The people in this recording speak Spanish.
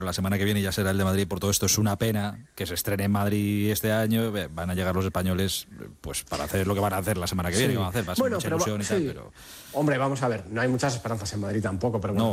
La semana que viene ya será el de Madrid. Por todo esto es una pena que se estrene en Madrid este año. Van a llegar los españoles pues para hacer lo que van a hacer la semana que viene. Sí. ¿Qué van a hacer? Va a ser mucha ilusión y tal, pero... Hombre, vamos a ver, no hay muchas esperanzas en Madrid tampoco, pero bueno, No.